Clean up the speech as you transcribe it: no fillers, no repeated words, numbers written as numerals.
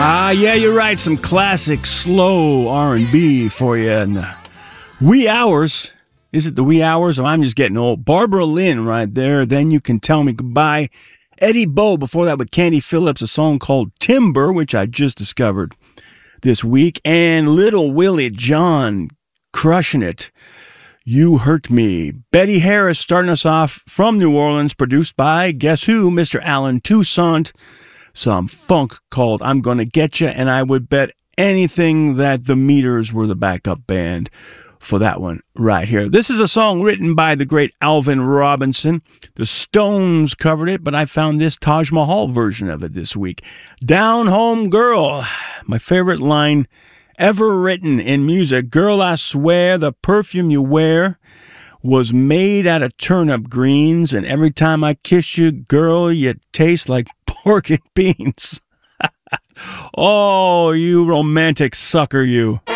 Yeah, you're right. Some classic slow R&B for you in the wee hours. Is it the wee hours? Or I'm just getting old. Barbara Lynn right there. Then You Can Tell Me Goodbye. Eddie Bo before that with Candy Phillips, a song called Timber, which I just discovered this week. And Little Willie John crushing it. You Hurt Me. Betty Harris starting us off from New Orleans, produced by, guess who? Mr. Alan Toussaint. Some funk called I'm Gonna Get Ya, and I would bet anything that the Meters were the backup band for that one right here. This is a song written by the great Alvin Robinson. The Stones covered it, but I found this Taj Mahal version of it this week. Down Home Girl, my favorite line ever written in music. Girl, I swear the perfume you wear was made out of turnip greens, and every time I kiss you, girl, you taste like pork and beans. Oh, you romantic sucker, you.